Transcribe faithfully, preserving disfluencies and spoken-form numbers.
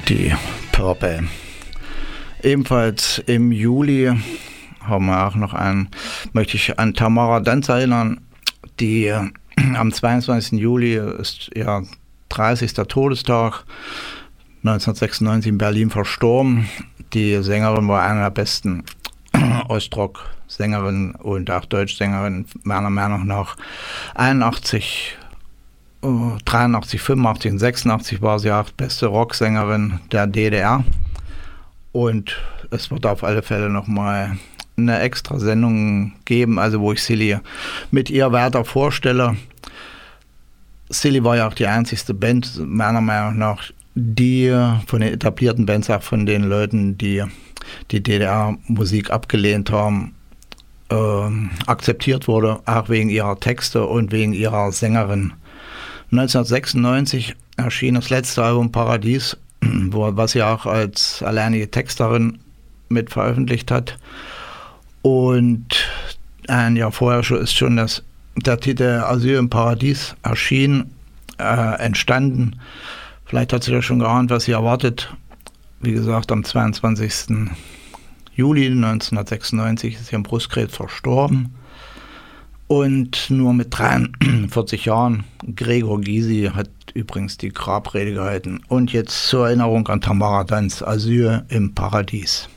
Die Purple. Ebenfalls im Juli haben wir auch noch einen, möchte ich an Tamara Danz erinnern, die am zweiundzwanzigsten Juli ist ihr dreißigster Todestag, neunzehnhundertsechsundneunzig in Berlin verstorben. Die Sängerin war eine der besten Ostrock-Sängerinnen und auch Deutschsängerinnen, meiner Meinung nach. einundachtzig, dreiundachtzig, fünfundachtzig und sechsundachtzig war sie auch beste Rocksängerin der D D R. Und es wird auf alle Fälle nochmal eine extra Sendung geben, also wo ich Silly mit ihr weiter vorstelle. Silly war ja auch die einzigste Band, meiner Meinung nach, die von den etablierten Bands, auch von den Leuten, die die D D R-Musik abgelehnt haben, äh, akzeptiert wurde, auch wegen ihrer Texte und wegen ihrer Sängerin. neunzehnhundertsechsundneunzig erschien das letzte Album Paradies, wo, was sie auch als alleinige Texterin mit veröffentlicht hat. Und ein Jahr vorher ist schon das, der Titel Asyl im Paradies erschienen, äh, entstanden. Vielleicht hat sie ja schon geahnt, was sie erwartet. Wie gesagt, am zweiundzwanzigsten Juli neunzehnhundertsechsundneunzig ist sie am Brustkrebs verstorben. Und nur mit dreiundvierzig Jahren, Gregor Gysi hat übrigens die Grabrede gehalten. Und jetzt zur Erinnerung an Tamara Danz, Asyl im Paradies.